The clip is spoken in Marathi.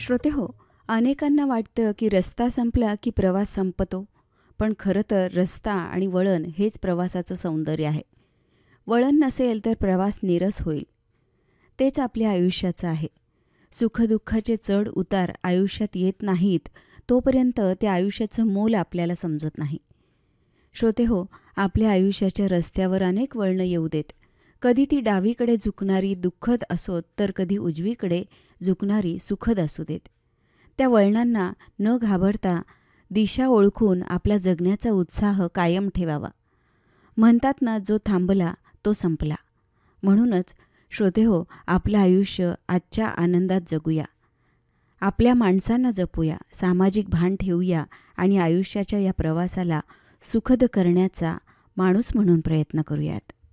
श्रोतेहो, अनेकांना वाटतं की रस्ता संपला की प्रवास संपतो. पण खरं तर रस्ता आणि वळण हेच प्रवासाचं सौंदर्य आहे. वळण नसेल तर प्रवास नीरस होईल. तेच आपल्या आयुष्याचं आहे. सुखदुःखाचे चढ उतार आयुष्यात येत नाहीत तोपर्यंत त्या आयुष्याचं मोल आपल्याला समजत नाही. श्रोतेहो, आपल्या आयुष्याच्या रस्त्यावर अनेक वळणं येऊ देत. कधी ती डावीकडे झुकणारी दुःखद असोत तर कधी उजवीकडे झुकणारी सुखद असू देत. त्या वळणांना न घाबरता दिशा ओळखून आपला जगण्याचा उत्साह कायम ठेवावा. म्हणतात ना, जो थांबला तो संपला. म्हणूनच श्रोतेहो, आपलं आयुष्य आजच्या आनंदात जगूया. आपल्या माणसांना जपूया, सामाजिक भान ठेवूया आणि आयुष्याच्या या प्रवासाला सुखद करण्याचा माणूस म्हणून प्रयत्न करूयात.